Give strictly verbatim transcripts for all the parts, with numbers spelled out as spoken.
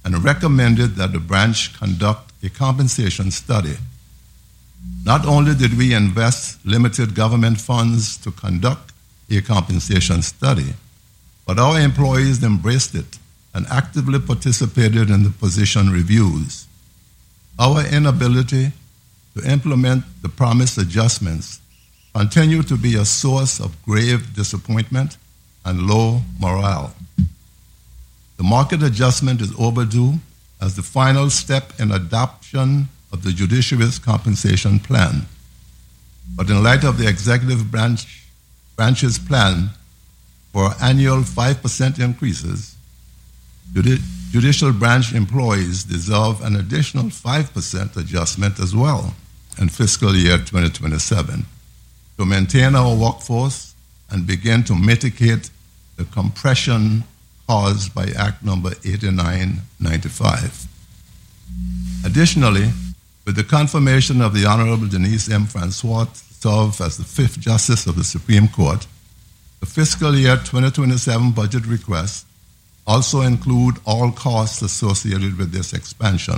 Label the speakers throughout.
Speaker 1: and recommended that the branch conduct a compensation study. Not only did we invest limited government funds to conduct a compensation study, but our employees embraced it and actively participated in the position reviews. Our inability to implement the promised adjustments continue to be a source of grave disappointment and low morale. The market adjustment is overdue as the final step in adoption of the judiciary's compensation plan. But in light of the executive branch, branch's plan for annual five percent increases, judi- judicial branch employees deserve an additional five percent adjustment as well in fiscal year twenty twenty-seven to maintain our workforce and begin to mitigate the compression caused by Act Number eighty-nine ninety-five. Additionally, with the confirmation of the Honorable Denise M. Francois to serve as the fifth Justice of the Supreme Court, the fiscal year twenty twenty-seven budget requests also include all costs associated with this expansion.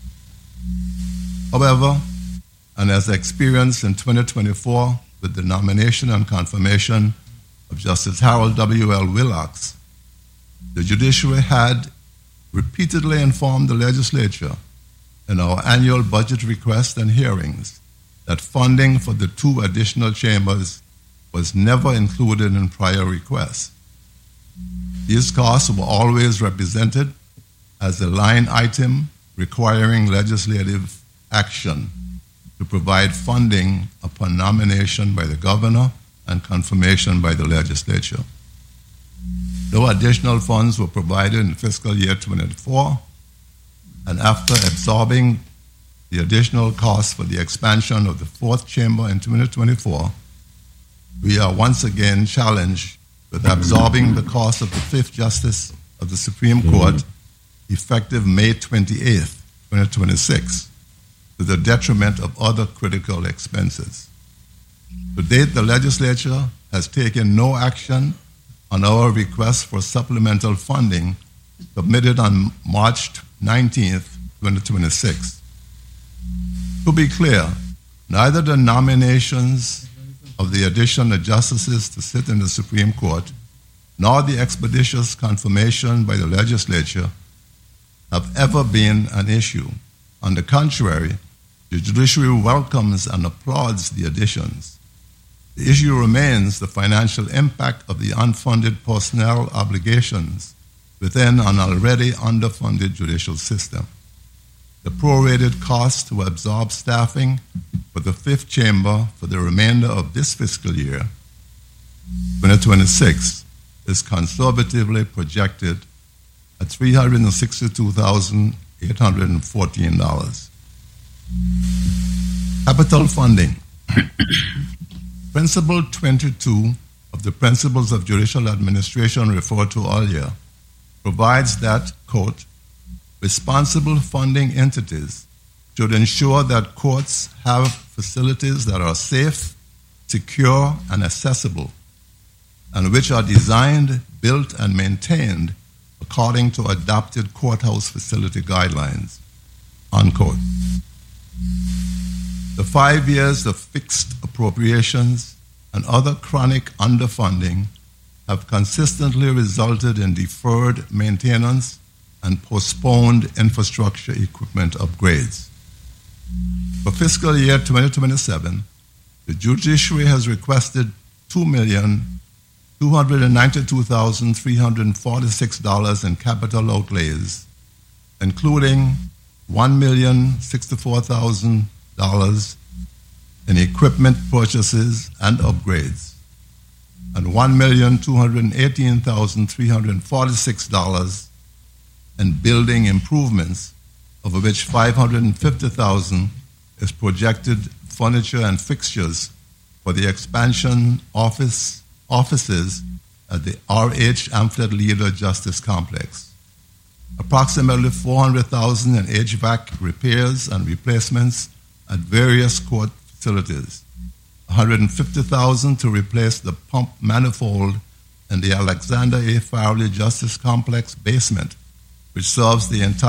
Speaker 1: However, and as experienced in twenty twenty-four with the nomination and confirmation of Justice Harold W. L. Wilcox, the judiciary had repeatedly informed the legislature in our annual budget requests and hearings that funding for the two additional chambers was never included in prior requests. These costs were always represented as a line item requiring legislative action to provide funding upon nomination by the governor and confirmation by the legislature. No additional funds were provided in fiscal year twenty-four, and after absorbing the additional costs for the expansion of the fourth chamber in twenty twenty-four, we are once again challenged with absorbing the cost of the fifth Justice of the Supreme Court effective May twenty-eighth, twenty twenty-six, to the detriment of other critical expenses. To date, the legislature has taken no action on our request for supplemental funding submitted on March nineteenth, twenty twenty-six. To be clear, neither the nominations of the additional justices to sit in the Supreme Court nor the expeditious confirmation by the legislature have ever been an issue. On the contrary, the judiciary welcomes and applauds the additions. The issue remains the financial impact of the unfunded personnel obligations within an already underfunded judicial system. The prorated cost to absorb staffing for the fifth chamber for the remainder of this fiscal year, twenty twenty-six, is conservatively projected at three hundred sixty-two thousand eight hundred fourteen dollars. Capital funding. Principle twenty-two of the Principles of Judicial Administration referred to earlier provides that, quote, responsible funding entities should ensure that courts have facilities that are safe, secure, and accessible, and which are designed, built, and maintained according to adopted courthouse facility guidelines, unquote. The five years of fixed appropriations and other chronic underfunding have consistently resulted in deferred maintenance and postponed infrastructure equipment upgrades. For fiscal year twenty twenty-seven, the judiciary has requested two million two hundred ninety-two thousand three hundred forty-six dollars in capital outlays, including one million sixty-four thousand dollars in equipment purchases and upgrades, and one million two hundred eighteen thousand three hundred forty-six dollars in building improvements, of which five hundred fifty thousand dollars is projected furniture and fixtures for the expansion office offices at the R H Amphlett Leader Justice Complex. Approximately four hundred thousand dollars in H V A C repairs and replacements at various court facilities, one hundred fifty thousand dollars to replace the pump manifold in the Alexander A. Farley Justice Complex basement, which serves the entire